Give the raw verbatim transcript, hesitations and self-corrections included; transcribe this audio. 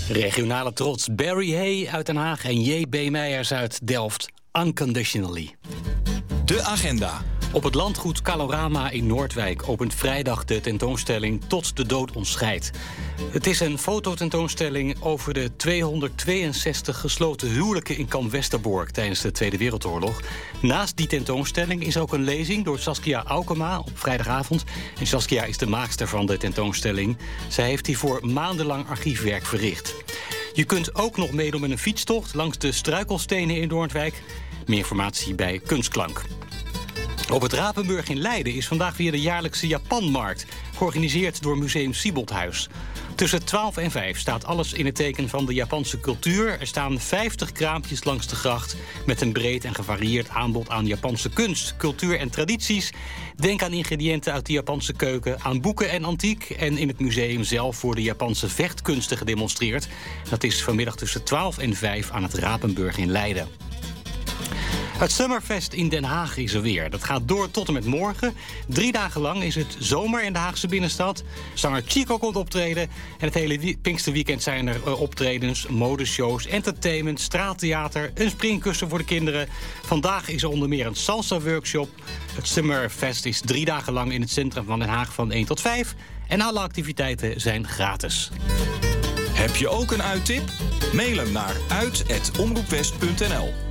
Regionale trots. Barry Hay uit Den Haag en J B Meijers uit Delft. Unconditionally. De agenda. Op het landgoed Calorama in Noordwijk opent vrijdag de tentoonstelling Tot de dood ons scheidt. Het is een fototentoonstelling over de tweehonderdtweeënzestig gesloten huwelijken in Kamp Westerbork tijdens de Tweede Wereldoorlog. Naast die tentoonstelling is ook een lezing door Saskia Aukema op vrijdagavond. En Saskia is de maakster van de tentoonstelling. Zij heeft hiervoor maandenlang archiefwerk verricht. Je kunt ook nog meedoen met een fietstocht langs de struikelstenen in Noordwijk. Meer informatie bij Kunstklank. Op het Rapenburg in Leiden is vandaag weer de jaarlijkse Japanmarkt, georganiseerd door Museum Sieboldhuis. Tussen twaalf en vijf staat alles in het teken van de Japanse cultuur. Er staan vijftig kraampjes langs de gracht met een breed en gevarieerd aanbod aan Japanse kunst, cultuur en tradities. Denk aan ingrediënten uit de Japanse keuken, aan boeken en antiek. En in het museum zelf worden Japanse vechtkunsten gedemonstreerd. Dat is vanmiddag tussen twaalf en vijf aan het Rapenburg in Leiden. Het Summerfest in Den Haag is er weer. Dat gaat door tot en met morgen. Drie dagen lang is het zomer in de Haagse binnenstad. Zanger Chico komt optreden. En het hele Pinksterweekend zijn er uh, optredens, modeshows, entertainment, straattheater, een springkussen voor de kinderen. Vandaag is er onder meer een salsa-workshop. Het Summerfest is drie dagen lang in het centrum van Den Haag van één tot vijf. En alle activiteiten zijn gratis. Heb je ook een uittip? Mail hem naar uit apenstaartje omroepwest punt n l.